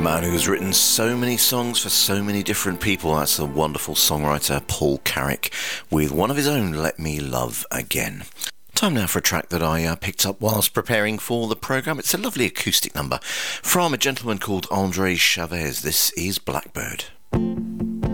man who's written so many songs for so many different people. That's the wonderful songwriter Paul Carrick with one of his own, Let Me Love Again. Time now for a track that I picked up whilst preparing for the programme. It's a lovely acoustic number from a gentleman called Andre Chavez. This is Blackbird.